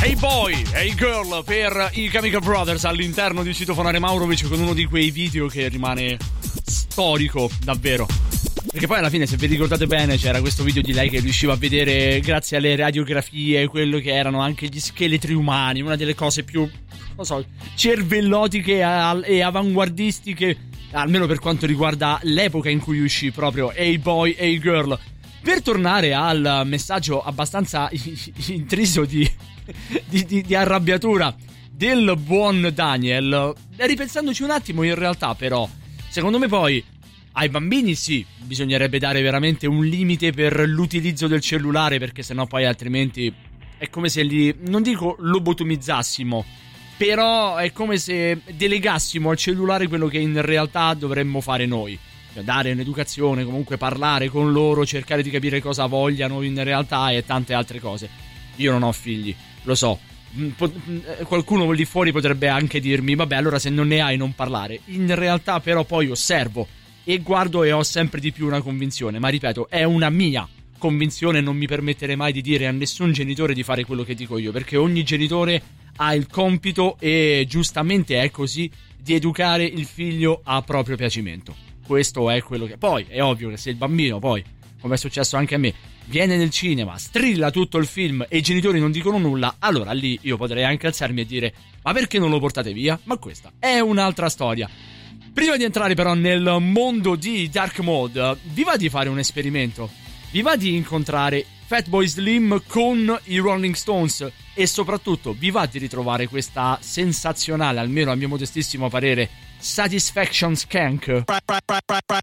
Hey boy, hey girl per i Chemical Brothers all'interno di Citofonare Maurovic, con uno di quei video che rimane storico davvero, perché poi alla fine, se vi ricordate bene, c'era questo video di lei che riusciva a vedere, grazie alle radiografie, quello che erano anche gli scheletri umani, una delle cose più, non so, cervellotiche e avanguardistiche, almeno per quanto riguarda l'epoca in cui uscì proprio Hey boy, hey girl. Per tornare al messaggio abbastanza intriso di arrabbiatura del buon Daniel, ripensandoci un attimo, in realtà però secondo me poi ai bambini sì, bisognerebbe dare veramente un limite per l'utilizzo del cellulare, perché sennò poi altrimenti è come se li, non dico lobotomizzassimo, però è come se delegassimo al cellulare quello che in realtà dovremmo fare noi, dare un'educazione, comunque parlare con loro, cercare di capire cosa vogliano in realtà e tante altre cose. Io non ho figli, lo so, qualcuno lì fuori potrebbe anche dirmi vabbè, allora se non ne hai non parlare. In realtà però poi osservo e guardo e ho sempre di più una convinzione, ma ripeto, è una mia convinzione, non mi permetterei mai di dire a nessun genitore di fare quello che dico io, perché ogni genitore ha il compito, e giustamente è così, di educare il figlio a proprio piacimento. Questo è quello che... Poi è ovvio che se il bambino poi, come è successo anche a me, viene nel cinema, strilla tutto il film e i genitori non dicono nulla, allora lì io potrei anche alzarmi e dire ma perché non lo portate via? Ma questa è un'altra storia. Prima di entrare però nel mondo di Dark Mode, vi va di fare un esperimento? Vi va di incontrare Fatboy Slim con i Rolling Stones? E soprattutto vi va di ritrovare questa sensazionale, almeno a mio modestissimo parere, Satisfaction Skank?